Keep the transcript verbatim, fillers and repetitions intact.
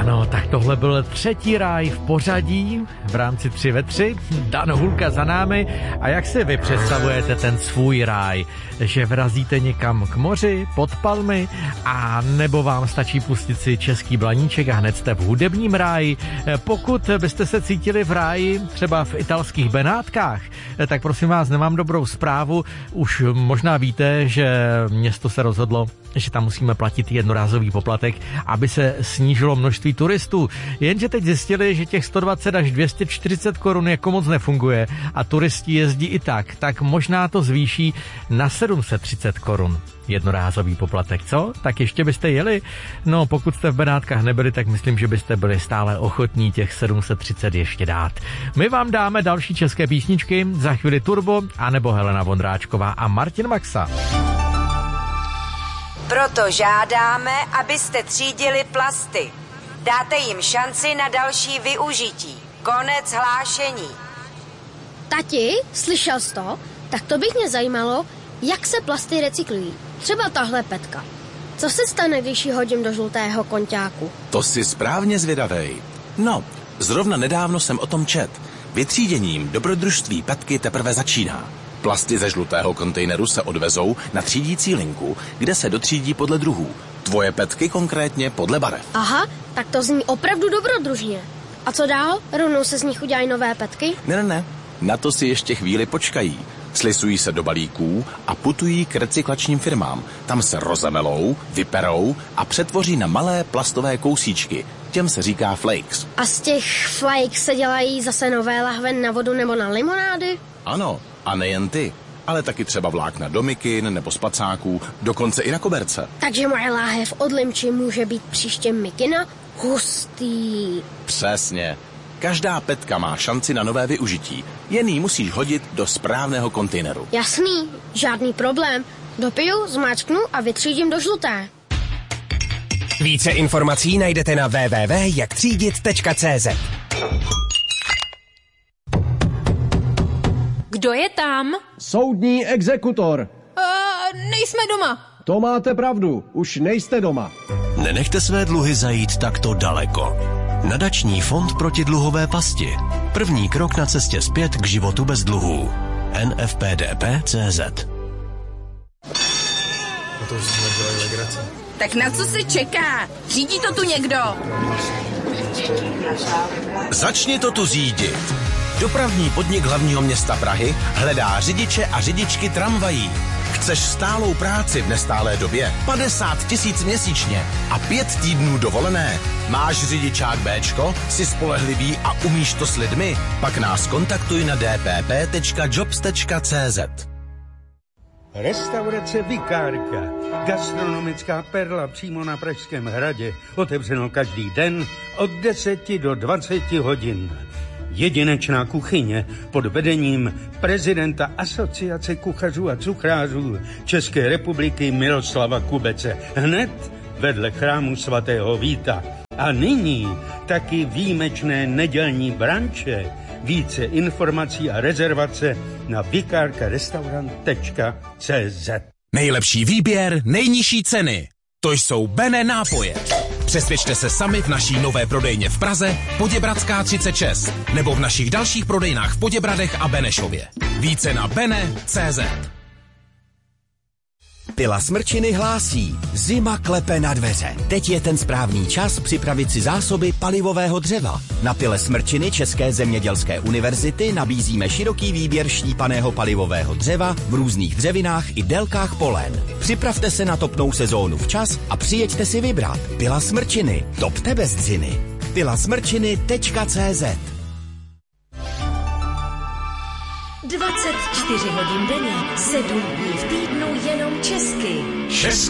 Ano, tak tohle byl třetí ráj v pořadí v rámci tři ve tři. Dan Hulka za námi. A jak si vy představujete ten svůj ráj? Že vrazíte někam k moři, pod palmy, a nebo vám stačí pustit si český blaníček a hned jste v hudebním ráji? Pokud byste se cítili v ráji, třeba v italských Benátkách, tak prosím vás, nemám dobrou zprávu. Už možná víte, že město se rozhodlo, že tam musíme platit jednorázový poplatek, aby se snížilo množství turistů. Jenže teď zjistili, že těch sto dvacet až dvě stě čtyřicet korun jako moc nefunguje a turisti jezdí i tak, tak možná to zvýší na sedm set třicet korun. Jednorázový poplatek, co? Tak ještě byste jeli? No, pokud jste v Benátkách nebyli, tak myslím, že byste byli stále ochotní těch sedm set třicet ještě dát. My vám dáme další české písničky, za chvíli Turbo, anebo Helena Vondráčková a Martin Maxa. Proto žádáme, abyste třídili plasty. Dáte jim šanci na další využití. Konec hlášení. Tati, slyšel jsi to? Tak to bych mě zajímalo, jak se plasty recyklují. Třeba tahle petka. Co se stane, když ji hodím do žlutého konťáku? To jsi správně zvědavej. No, zrovna nedávno jsem o tom čet. Vytříděním dobrodružství petky teprve začíná. Plasty ze žlutého kontejneru se odvezou na třídící linku, kde se dotřídí podle druhů. Tvoje petky konkrétně podle barev. Aha, tak to zní opravdu dobrodružně. A co dál? Rovnou se z nich udělají nové petky? Ne, ne, ne. Na to si ještě chvíli počkají. Slisují se do balíků a putují k recyklačním firmám. Tam se rozemelou, vyperou a přetvoří na malé plastové kousíčky. Těm se říká flakes. A z těch flakes se dělají zase nové lahve na vodu nebo na limonády? Ano, a nejen ty, ale taky třeba vlákna do mikin nebo spacáků, dokonce i na koberce. Takže moje láhev od limči může být příště mikina? Hustý. Přesně. Každá petka má šanci na nové využití. Jen ji musíš hodit do správného kontejneru. Jasný, žádný problém. Dopiju, zmáčknu a vytřídím do žluté. Více informací najdete na w w w tečka jak třídit tečka c z. Kdo je tam? Soudní exekutor. Uh, nejsme doma. To máte pravdu, už nejste doma. Nenechte své dluhy zajít takto daleko. Nadační fond proti dluhové pasti. První krok na cestě zpět k životu bez dluhů. N F P D P tečka c z. No to už jsme dělali legraci. Tak na co se čeká? Řídí to tu někdo? Začni to tu řídit. Dopravní podnik hlavního města Prahy hledá řidiče a řidičky tramvají. Chceš stálou práci v nestálé době? padesát tisíc měsíčně a pět týdnů dovolené. Máš řidičák Béčko? Jsi spolehlivý a umíš to s lidmi? Pak nás kontaktuj na d p p tečka jobs tečka c z. Restaurace Vikárka. Gastronomická perla přímo na Pražském hradě. Otevřeno každý den od deseti do dvaceti hodin. Jedinečná kuchyně pod vedením prezidenta Asociace kuchařů a cuchrářů České republiky Miroslava Kubece. Hned vedle chrámu svatého Víta. A nyní taky výjimečné nedělní branče. Více informací a rezervace na vikárkarestaurant tečka c z. Nejlepší výběr, nejnižší ceny. To jsou Bene nápoje. Přesvědčte se sami v naší nové prodejně v Praze, Poděbradská třicet šest, nebo v našich dalších prodejnách v Poděbradech a Benešově. Více na bene tečka c z. Pila Smrčiny hlásí. Zima klepe na dveře. Teď je ten správný čas připravit si zásoby palivového dřeva. Na Pile Smrčiny České zemědělské univerzity nabízíme široký výběr štípaného palivového dřeva v různých dřevinách i délkách polen. Připravte se na topnou sezónu včas a přijeďte si vybrat. Pila Smrčiny. Topte bez dřiny. pila smrčiny tečka c z. dvacet čtyři hodin denně, sedm dní v týdnu jenom česky. Český